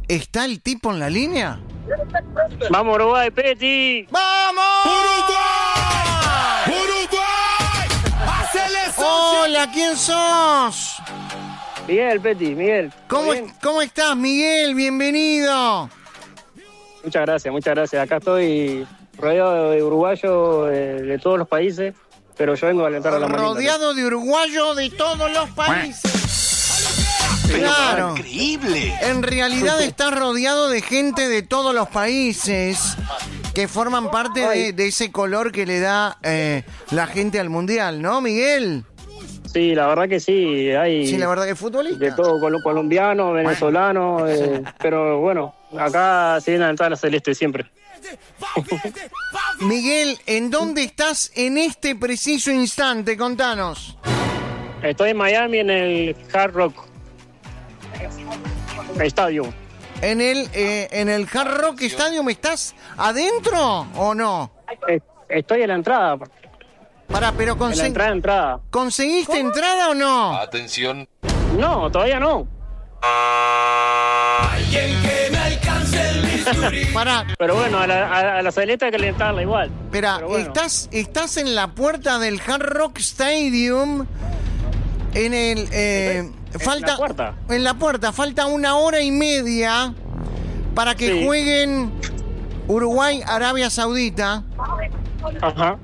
¿Está el tipo en la línea? ¡Vamos, Uruguay, Peti! ¡Vamos! ¡Uruguay! ¡Uruguay! Hola, ¿quién sos? Miguel, Peti, Miguel. ¿Cómo estás, Miguel? Bienvenido. Muchas gracias. Acá estoy rodeado de uruguayos de todos los países, pero yo vengo a alentar a la manita. Rodeado de uruguayos de todos los países. Claro. Increíble. En realidad estás rodeado de gente de todos los países que forman parte de ese color que le da la gente al mundial, ¿no, Miguel? Sí, la verdad que sí. Sí, la verdad que es futbolista. De todo, colombiano, venezolano, pero bueno, acá se viene a alentar a la celeste siempre. Miguel, ¿en dónde estás en este preciso instante? Contanos. Estoy en Miami en el Hard Rock Stadium. ¿En el Hard Rock Stadium estás adentro o no? Estoy en la entrada. Pará, pero En la entrada. ¿Conseguiste entrada o no? Atención. No, todavía no. Alguien que me alcance el bisturí. Pará, Pero bueno, a la celeste hay que alentarla igual. espera, Pero bueno. estás en la puerta del Hard Rock Stadium. En el la puerta. En la puerta, falta 1 hora y media para que Sí. jueguen Uruguay, Arabia Saudita. Ajá.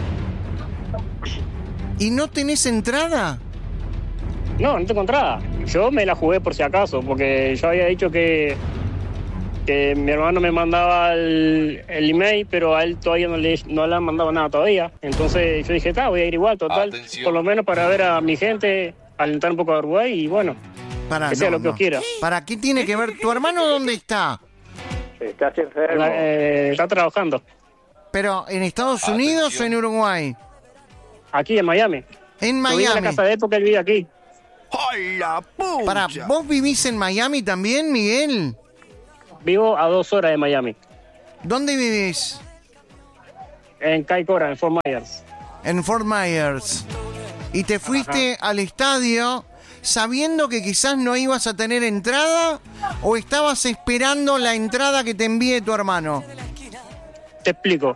¿Y no tenés entrada? No tengo entrada. Yo me la jugué por si acaso, porque yo había dicho que mi hermano me mandaba el email, pero a él todavía no le han mandado nada todavía. Entonces yo dije, voy a ir igual, total. Atención. Por lo menos para ver a mi gente, alentar un poco a Uruguay y bueno, Pará, que sea lo que os quiera. ¿Para qué tiene que ver? ¿Tu hermano dónde está? Estás enfermo. Está trabajando ¿Pero en Estados Unidos Atención. o en Uruguay? aquí en Miami. En Yo viví en la Miami. casa de él porque él vive aquí. ¡Hola, pucha! Pará, ¿vos vivís en Miami también, Miguel? Vivo a 2 horas de Miami, ¿Dónde vivís? en Caicora, en Fort Myers. En Fort Myers. ¿Y te fuiste al estadio sabiendo que quizás no ibas a tener entrada o estabas esperando la entrada que te envíe tu hermano? Te explico.